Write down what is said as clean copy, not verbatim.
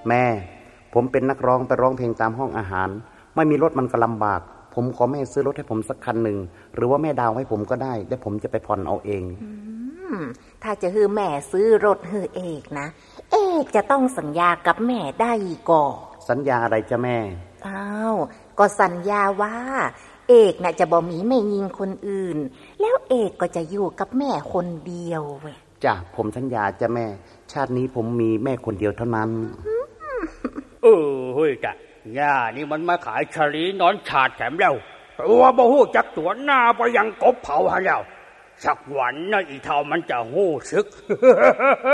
แม่ผมเป็นนักร้องไปร้องเพลงตามห้องอาหารไม่มีรถมันก็ลำบากผมขอแม่ซื้อรถให้ผมสักคันหนึ่งหรือว่าแม่ดาวให้ผมก็ได้เดี๋ยวผมจะไปผ่อนเอาเองถ้าจะฮือแม่ซื้อรถฮือเอกนะเอกจะต้องสัญญากับแม่ได้ก่อนสัญญาอะไรจ้ะแม่อ้าวก็สัญญาว่าเอกน่ะจะบ่มีแม่ยิงคนอื่นแล้วเอกก็จะอยู่กับแม่คนเดียวเว้ยจ้ะผมสัญญาจ้ะแม่ชาตินี้ผมมีแม่คนเดียวเท่านั้นเฮ้ยกะย่านี่มันมาขายชะลีนอนฉาดแถมแล้วตัวบ่ฮู้จักตัวหน้าไปยังกบเผาหาแล้วสักวันน่ะอีเท่ามันจะฮู้สึก